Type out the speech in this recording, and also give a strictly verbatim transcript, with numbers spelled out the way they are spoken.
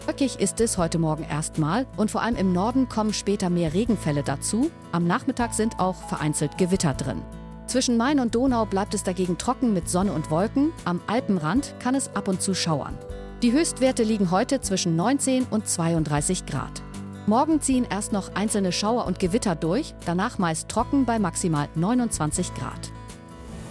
Wolkig ist es heute Morgen erstmal und vor allem im Norden kommen später mehr Regenfälle dazu. Am Nachmittag sind auch vereinzelt Gewitter drin. Zwischen Main und Donau bleibt es dagegen trocken mit Sonne und Wolken. Am Alpenrand kann es ab und zu schauern. Die Höchstwerte liegen heute zwischen neunzehn und zweiunddreißig Grad. Morgen ziehen erst noch einzelne Schauer und Gewitter durch, danach meist trocken bei maximal neunundzwanzig Grad.